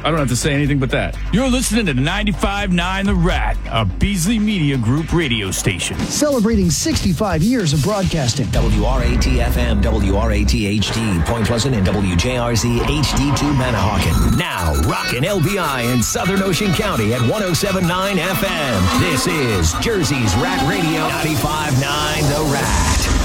I don't have to say anything but that. You're listening to 95.9 The Rat, a Beasley Media Group radio station. Celebrating 65 years of broadcasting. WRAT-FM, WRAT-HD, Point Pleasant, and WJRZ HD2 Manahawkin. Now, rockin' LBI in Southern Ocean County at 107.9 FM. This is Jersey's Rat Radio, 95.9 The Rat.